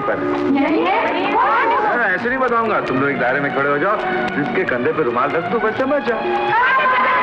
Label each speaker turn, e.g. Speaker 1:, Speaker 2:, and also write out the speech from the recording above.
Speaker 1: पर ऐसे नहीं बताऊंगा। तुम लोग एक दायरे में खड़े हो जाओ, जिसके कंधे पे रुमाल रख दो, बस समझ जाओ।